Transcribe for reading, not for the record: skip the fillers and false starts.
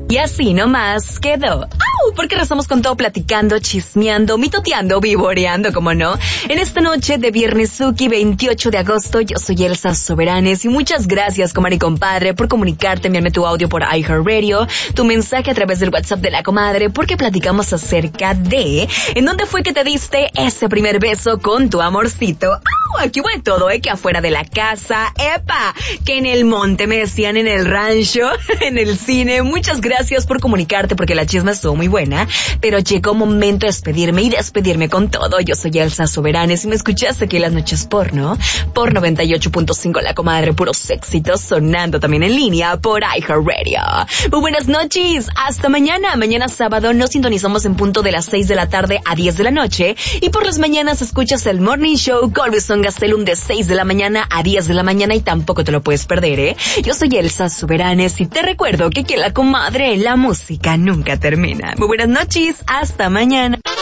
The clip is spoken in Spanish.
Y así nomás quedó. ¡Au! Porque rezamos con todo platicando, chismeando, mitoteando, vivoreando, como no. En esta noche de Viernesuki, 28 de agosto, yo soy Elsa Soberanes y muchas gracias, comadre y compadre, por comunicarte, enviarme tu audio por iHeartRadio, tu mensaje a través del WhatsApp de la comadre, porque platicamos acerca de ¿en dónde fue que te diste ese primer beso con tu amorcito? ¡Au! Aquí voy todo, que afuera de la casa, ¡epa! Que en el monte, me decían, en el rancho, en el cine. Muchas gracias por comunicarte porque la chisma estuvo muy buena, pero llegó momento de despedirme con todo. Yo soy Elsa Soberanes y me escuchaste aquí en las noches porno, por 98.5 La Comadre, puros éxitos, sonando también en línea por iHeartRadio. Muy buenas noches, hasta mañana. Mañana sábado nos sintonizamos en punto de las 6 de la tarde a 10 de la noche y por las mañanas escuchas el Morning Show con Luisón Gastelum de 6 de la mañana a 10 de la mañana y tampoco te lo puedes perder, Yo soy Elsa Soberanes y te recuerdo que aquí en La Comadre la música nunca termina. Muy buenas noches, hasta mañana.